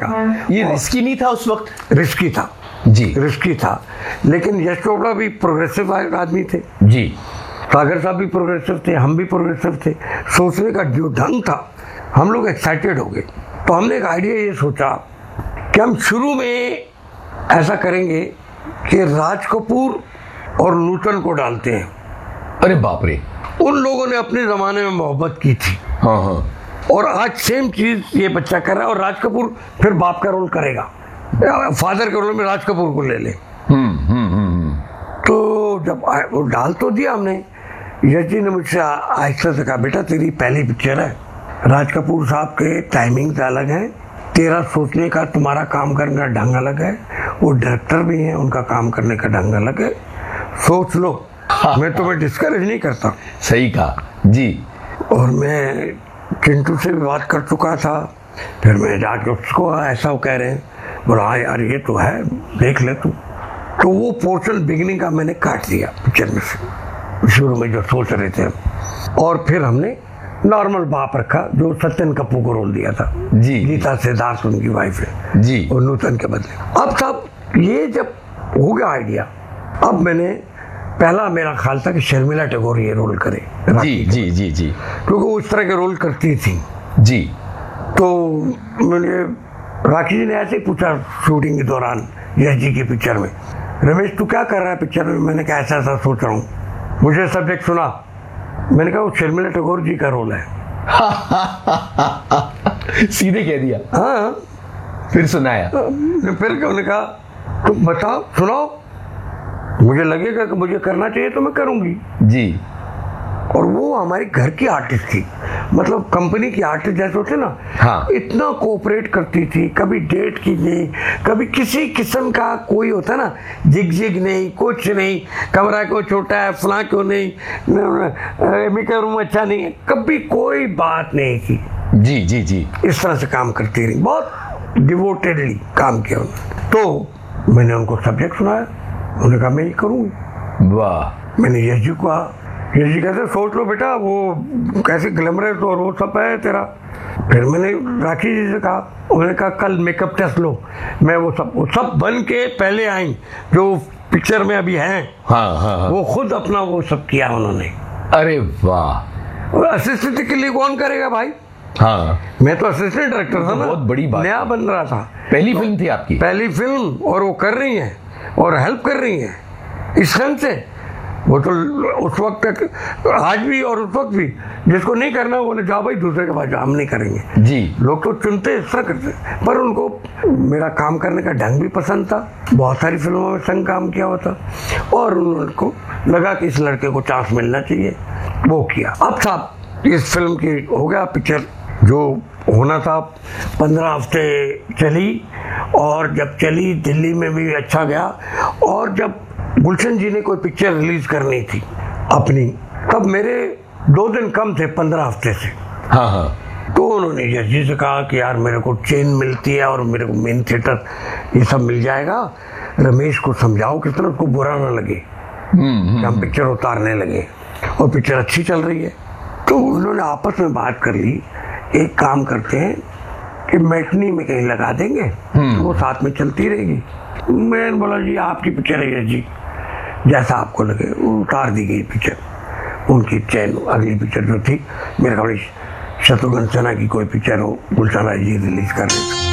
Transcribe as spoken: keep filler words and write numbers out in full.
का। ये रिस्की नहीं था उस वक्त? रिस्की था जी, रिस्की था, लेकिन यश चोपड़ा भी प्रोग्रेसिव आदमी थे जी, सागर साहब भी प्रोग्रेसिव थे, हम भी प्रोग्रेसिव थे। सोचने का जो ढंग था, हम लोग एक्साइटेड हो गए। तो हमने एक आइडिया ये सोचा कि हम शुरू में ऐसा करेंगे कि राज कपूर और नूतन को डालते हैं। अरे बाप रे। उन लोगों ने अपने जमाने में मोहब्बत की थी, हाँ हाँ, और आज सेम चीज ये बच्चा कर रहा है, और राज कपूर फिर बाप का रोल करेगा, फादर के रोल में राज कपूर को ले ले। हम्म हम्म हम्म। तो जब वो डाल तो दिया हमने, यश जी ने मुझसे आहिस्ता से कहा, बेटा तेरी पहली पिक्चर है, राज कपूर साहब के टाइमिंग्स अलग हैं, तेरा सोचने का तुम्हारा काम करने का ढंग अलग है, वो डायरेक्टर भी हैं, उनका काम करने का ढंग अलग है, सोच लो। मैं तुम्हें डिस्करेज नहीं करता। सही कहा जी। और मैं चिंटू से भी बात कर चुका था, फिर मैं जाके उसको ऐसा वो कह रहे हैं, बोला हाँ यार ये तो है, देख ले तू। तो वो पोर्शन बिगिनिंग का मैंने काट दिया पिक्चर में से, शुरू में जो सोच रहे थे, और फिर हमने नॉर्मल बाप रखा जो सत्यन कपूर को रोल दिया था। जी, गीता सिद्धार्थ उनकी वाइफ है जी, और नूतन के बदले। अब साहब ये जब हो गया आइडिया, अब मैंने पहला मेरा ख्याल था कि शर्मिला टैगोर ये रोल करे। जी जी जी जी, क्योंकि वो इस तरह के रोल करती थी जी। तो मैंने राखी जी ने ऐसे ही पूछा शूटिंग के दौरान यश जी की पिक्चर में, रमेश तू क्या कर रहा है पिक्चर में? मैंने कहा ऐसा ऐसा सोच रहा हूँ। मुझे सब्जेक्ट सुना, मैंने कहा वो शर्मिला टैगोर जी का रोल है। सीधे कह दिया? हाँ। फिर सुनाया? फिर उन्होंने कहा तो बताओ सुनाओ, मुझे लगेगा कि मुझे करना चाहिए तो मैं करूंगी जी। और वो हमारी घर की आर्टिस्ट थी, मतलब कंपनी की आर्टिस्ट जैसे होते ना, हाँ। इतना कोऑपरेट करती थी, कभी डेट की नहीं, कभी किसी किस्म का कोई होता ना जिग जिग नहीं, कुछ नहीं, कमरा क्यों छोटा है, फला क्यों नहीं, मेरा रूम अच्छा नहीं है, कभी कोई बात नहीं की। जी जी जी, इस तरह से काम करती रही, बहुत डिवोटेडली काम किया उन्होंने। तो मैंने उनको सब्जेक्ट सुनाया, उन्होंने कहा मैं ये करूँगी। वाह। मैंने यश जी को कहा, यश जी कहते सोच लो बेटा, वो कैसे ग्लैमरस और वो सब है तेरा। फिर मैंने राखी जी से कहा, उन्होंने कहा कल मेकअप टेस्ट लो। मैं वो सब वो सब बन के पहले आई जो पिक्चर में अभी हैं। हाँ हाँ हाँ, वो खुद अपना वो सब किया उन्होंने। अरे वाह। और असिस्टेंट के लिए कौन करेगा भाई? हाँ, मैं तो असिस्टेंट डायरेक्टर था ना, बहुत बड़ी बात, नया बन रहा था, पहली फिल्म थी आपकी। पहली फिल्म, और वो कर रही है और हेल्प कर रही है इस ढंग से। वो तो उस वक्त तक, आज भी और उस वक्त भी, जिसको नहीं करना वो जाओ भाई दूसरे के पास जाओ, हम नहीं करेंगे जी। लोग तो चुनते इस तरह करते, पर उनको मेरा काम करने का ढंग भी पसंद था, बहुत सारी फिल्मों में संग काम किया हुआ था, और उनको लगा कि इस लड़के को चांस मिलना चाहिए, वो किया। अब साहब इस फिल्म की हो गया पिक्चर जो होना था, पंद्रह हफ्ते चली, और जब चली दिल्ली में भी अच्छा गया, और जब गुलशन जी ने कोई पिक्चर रिलीज करनी थी अपनी, तब मेरे दो दिन कम थे पंद्रह हफ्ते से। हाँ हाँ, तो उन्होंने यश जी से कहा कि यार मेरे को चेन मिलती है और मेरे को मेन थिएटर ये सब मिल जाएगा, रमेश को समझाओ किस तरह उसको बुरा ना लगे कि हम पिक्चर उतारने लगे, और पिक्चर अच्छी चल रही है। तो उन्होंने आपस में बात कर ली, एक काम करते हैं कि मैटनी में कहीं लगा देंगे, तो वो साथ में चलती रहेगी। मैंने बोला जी आपकी पिक्चर है यश जी, जैसा आपको लगे। उतार दी गई पिक्चर, उनकी चैन। अगली पिक्चर जो थी मेरे ख्याल शत्रुघ्न सिन्हा की कोई पिक्चर हो, गुलशन राय जी रिलीज कर रहे थे।